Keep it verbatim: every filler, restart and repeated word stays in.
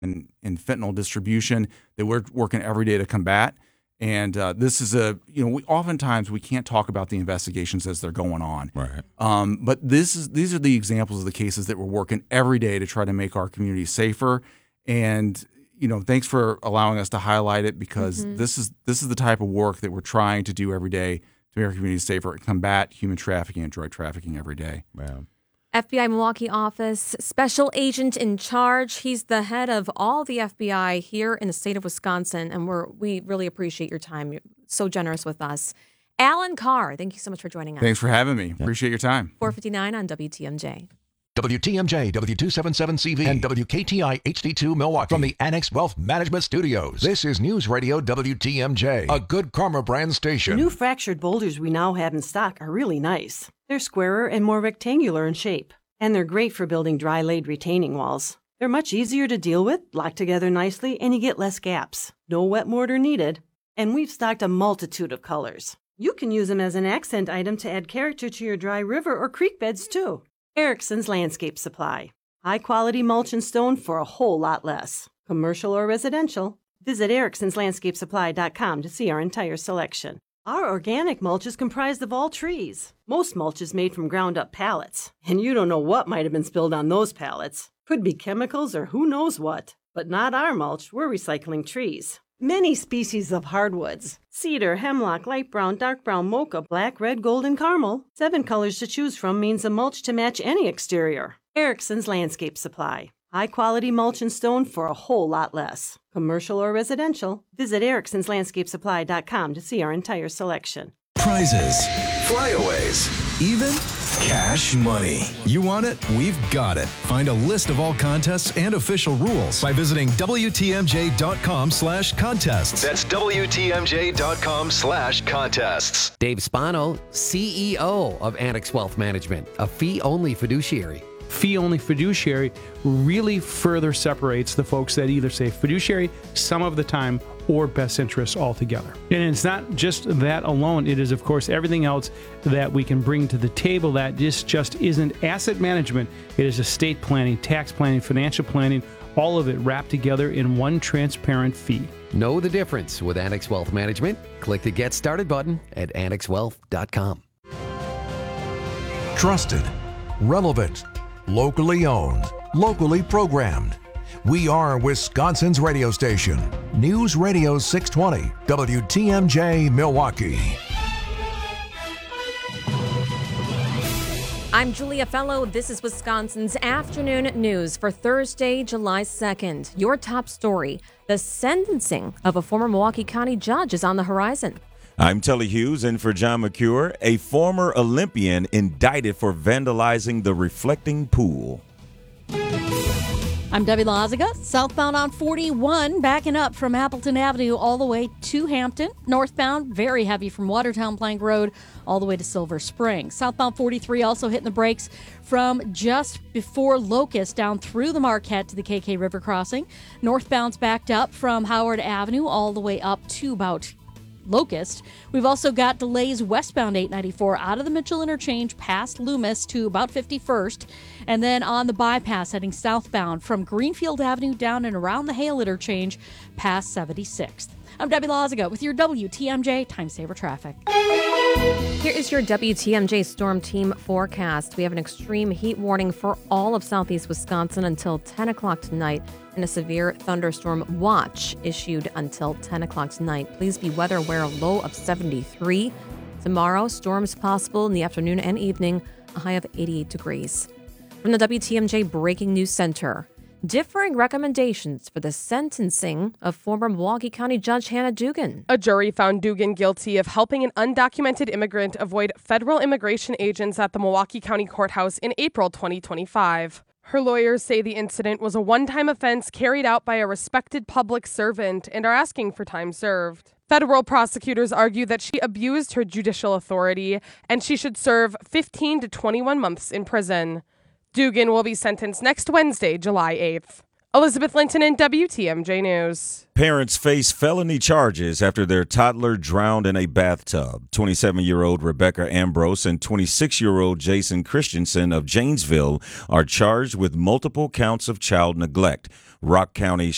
and, and fentanyl distribution that we're working every day to combat. And uh, this is a, you know, we, oftentimes we can't talk about the investigations as they're going on. Right. Um, but this is these are the examples of the cases that we're working every day to try to make our community safer. And, you know, thanks for allowing us to highlight it, because mm-hmm. this is this is the type of work that we're trying to do every day to make our community safer and combat human trafficking and drug trafficking every day. Man. F B I Milwaukee office special agent in charge. He's the head of all the F B I here in the state of Wisconsin, and we're we really appreciate your time. You're so generous with us. Alan Carr, thank you so much for joining us. Thanks for having me. Yeah. Appreciate your time. four fifty-nine on W T M J. W T M J, W two seventy-seven C V, and W K T I H D two Milwaukee from the Annex Wealth Management Studios. This is News Radio W T M J, a Good Karma brand station. The new fractured boulders we now have in stock are really nice. They're squarer and more rectangular in shape, and they're great for building dry-laid retaining walls. They're much easier to deal with, lock together nicely, and you get less gaps. No wet mortar needed. And we've stocked a multitude of colors. You can use them as an accent item to add character to your dry river or creek beds, too. Erickson's Landscape Supply. High-quality mulch and stone for a whole lot less. Commercial or residential. Visit ericksons landscape supply dot com to see our entire selection. Our organic mulch is comprised of all trees. Most mulch is made from ground-up pallets, and you don't know what might have been spilled on those pallets. Could be chemicals or who knows what. But not our mulch. We're recycling trees. Many species of hardwoods. Cedar, hemlock, light brown, dark brown, mocha, black, red, gold, and caramel. Seven colors to choose from means a mulch to match any exterior. Erickson's Landscape Supply. High-quality mulch and stone for a whole lot less. Commercial or residential. Visit ericksons landscape supply dot com to see our entire selection. Prizes, flyaways, even cash money. You want it? We've got it. Find a list of all contests and official rules by visiting W T M J dot com slash contests. That's W T M J dot com slash contests. Dave Spano, C E O of Annex Wealth Management, a fee-only fiduciary. Fee-only fiduciary really further separates the folks that either say fiduciary some of the time or best interests altogether. And it's not just that alone. It is, of course, everything else that we can bring to the table that just, just isn't asset management. It is estate planning, tax planning, financial planning, all of it wrapped together in one transparent fee. Know the difference with Annex Wealth Management? Click the Get Started button at annex wealth dot com. Trusted, relevant, locally owned, locally programmed. We are Wisconsin's radio station. News Radio six twenty, W T M J Milwaukee. I'm Julia Fellow. This is Wisconsin's Afternoon News for Thursday, July second. Your top story: the sentencing of a former Milwaukee County judge is on the horizon. I'm Tully Hughes, in for John McCure. A former Olympian indicted for vandalizing the reflecting pool. I'm Debbie Lazaga. Southbound on forty-one, backing up from Appleton Avenue all the way to Hampton. Northbound, very heavy from Watertown Plank Road all the way to Silver Spring. Southbound forty-three also hitting the brakes from just before Locust down through the Marquette to the K K River crossing. Northbound's backed up from Howard Avenue all the way up to about Locust. We've also got delays westbound eight ninety-four out of the Mitchell Interchange past Loomis to about fifty-first, and then on the bypass heading southbound from Greenfield Avenue down and around the Hale Interchange past seventy-sixth. I'm Debbie Lazaga with your W T M J Time Saver Traffic. Here is your W T M J Storm Team forecast. We have an extreme heat warning for all of southeast Wisconsin until ten o'clock tonight, and a severe thunderstorm watch issued until ten o'clock tonight. Please be weather aware, a low of seventy-three. Tomorrow, storms possible in the afternoon and evening, a high of eighty-eight degrees. From the W T M J Breaking News Center, differing recommendations for the sentencing of former Milwaukee County Judge Hannah Dugan. A jury found Dugan guilty of helping an undocumented immigrant avoid federal immigration agents at the Milwaukee County Courthouse in April twenty twenty-five. Her lawyers say the incident was a one-time offense carried out by a respected public servant and are asking for time served. Federal prosecutors argue that she abused her judicial authority and she should serve fifteen to twenty-one months in prison. Dugan will be sentenced next Wednesday, July eighth. Elizabeth Linton in W T M J News. Parents face felony charges after their toddler drowned in a bathtub. twenty-seven-year-old Rebecca Ambrose and twenty-six-year-old Jason Christensen of Janesville are charged with multiple counts of child neglect. Rock County